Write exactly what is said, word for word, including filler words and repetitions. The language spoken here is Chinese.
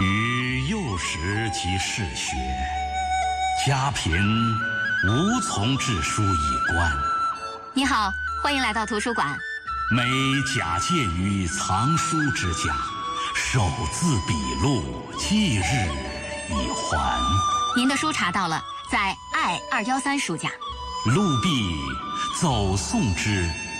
与幼时即嗜学，家贫无从致书以观。 你好，欢迎来到图书馆。 每假借于藏书之家，手字笔录，即日以还。 您的书查到了，在爱二幺三书架。 陆必走送之。